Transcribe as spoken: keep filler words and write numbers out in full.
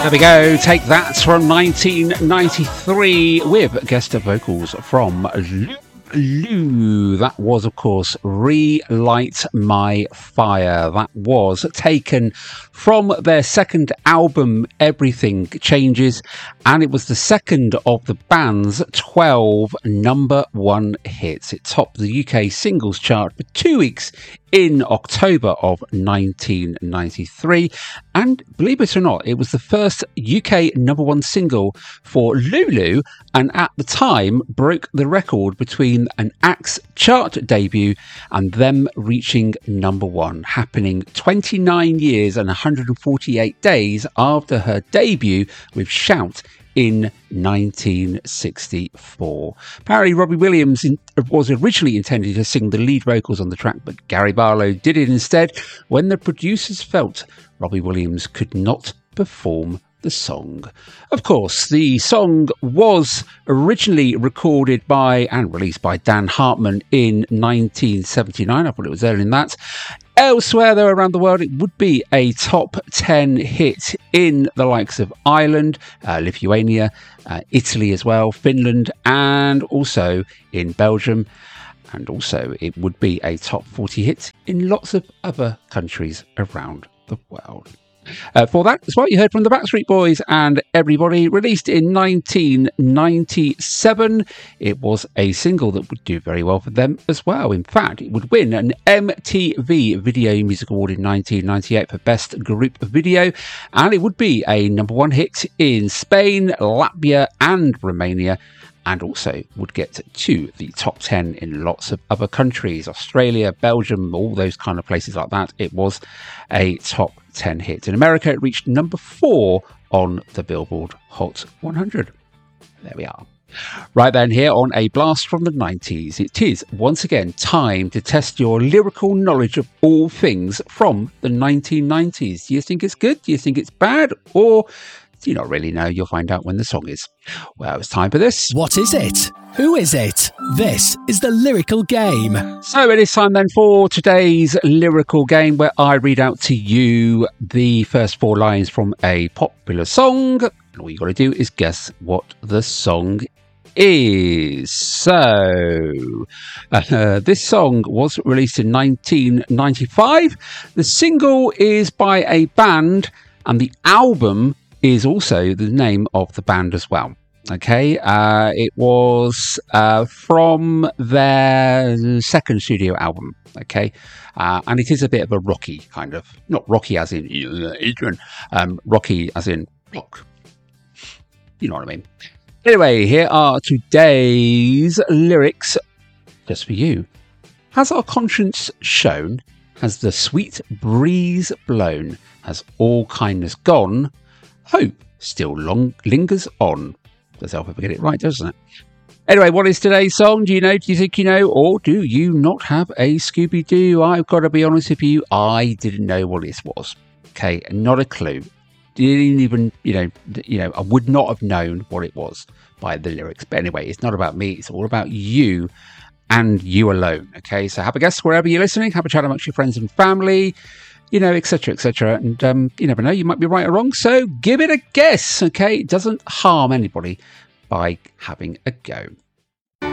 There we go. Take that from nineteen ninety-three with guest vocals from Lulu. That was, of course, Relight My Fire. That was taken from their second album, Everything Changes, and it was the second of the band's twelve number one hits. It topped the U K singles chart for two weeks in October of nineteen ninety-three, and believe it or not, it was the first U K number one single for Lulu, and at the time broke the record between an Axe chart debut and them reaching number one, happening twenty-nine years and one hundred forty-eight days after her debut with Shout in nineteen sixty-four. Apparently Robbie Williams in, was originally intended to sing the lead vocals on the track, but Gary Barlow did it instead when the producers felt Robbie Williams could not perform the song. Of course, the song was originally recorded by and released by Dan Hartman in nineteen seventy-nine. I thought it was earlier than that. Elsewhere, though, around the world, it would be a top ten hit in the likes of Ireland, uh, Lithuania, uh, Italy as well, Finland, and also in Belgium. And also, it would be a top forty hit in lots of other countries around the world. Uh, for that as well, you heard from the Backstreet Boys and Everybody, released in nineteen ninety-seven. It was a single that would do very well for them as well. In fact, it would win an M T V Video Music Award in nineteen ninety-eight for Best Group Video, and it would be a number one hit in Spain, Latvia and Romania, and also would get to the top ten in lots of other countries, Australia, Belgium, all those kind of places like that. It was a top ten hit. In America, it reached number four on the Billboard Hot one hundred. There we are. Right then, here on A Blast from the nineties, it is once again time to test your lyrical knowledge of all things from the nineteen nineties. Do you think it's good? Do you think it's bad? Or do you not really know? You'll find out when the song is. Well, it's time for this. What is it? Who is it? This is the Lyrical Game. So it is time then for today's Lyrical Game, where I read out to you the first four lines from a popular song, and all you got to do is guess what the song is. So uh, this song was released in nineteen ninety-five. The single is by a band, and the album is also the name of the band as well. Okay, uh, it was uh, from their second studio album. Okay, uh, and it is a bit of a rocky kind of, not rocky as in Adrian, um, rocky as in rock. You know what I mean. Anyway, here are today's lyrics, just for you. Has our conscience shown? Has the sweet breeze blown? Has all kindness gone? Hope still long lingers on. Does help if I get it right, doesn't it? Anyway, what is today's song? Do you know? Do you think you know? Or do you not have a Scooby-Doo? I've got to be honest with you, I didn't know what this was. Okay, not a clue. Didn't even, you know, you know, I would not have known what it was by the lyrics. But anyway, it's not about me. It's all about you and you alone. Okay, so have a guess wherever you're listening. Have a chat amongst your friends and family, you know, et cetera, et cetera. And um, you never know, you might be right or wrong. So give it a guess. Okay, it doesn't harm anybody by having a go.